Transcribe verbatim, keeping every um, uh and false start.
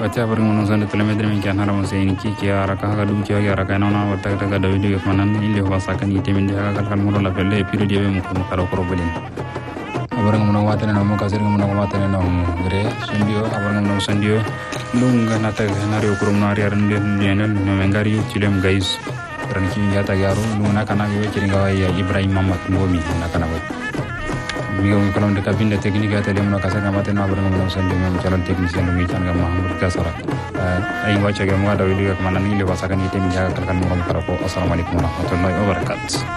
baca bareng mono sande telemetri min kan haram se ini ki ki ara ka ga dum ci ga ara ka nona wata ka da video ko nan ille ho sa kan yite min ha kal kan mono la pelle piro de be mo ko kala ko robelin abarang mono watane no mo ka sir mono watane no gre sendio abarang mono sendio lunga nata na rio kurum na ri arande ne no mengari chilem guys ran ki yata yaro luna kana ge chiringa ya Ibrahim Muhammad Ngomi na kana ba mi ngi ko londe kabinde technique ya tele mono kasa gamate no abarang mono sendio mo calon technicien lo mi tan ga Mahamud Kasara ay wacha ga mo da video ko manan ile wasakan yite mi jaga kan mo ko assalamu alaikum warahmatullahi wabarakatuh